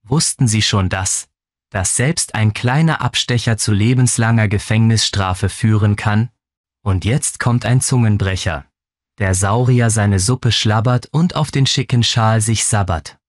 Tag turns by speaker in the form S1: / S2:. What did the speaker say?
S1: Wussten Sie schon das? Dass selbst ein kleiner Abstecher zu lebenslanger Gefängnisstrafe führen kann? Und jetzt kommt ein Zungenbrecher. Der Saurier seine Suppe schlabbert und auf den schicken Schal sich sabbert.